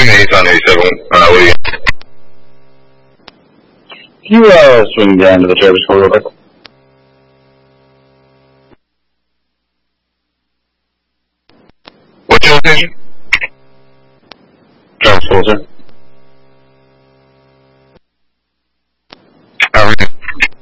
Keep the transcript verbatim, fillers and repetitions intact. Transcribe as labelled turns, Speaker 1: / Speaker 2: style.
Speaker 1: Swing eighty-seven, eighty-seven, uh, what do you got?
Speaker 2: Can you, uh, swing down to the service call real quick?
Speaker 1: What's your location?
Speaker 2: Travis Closer.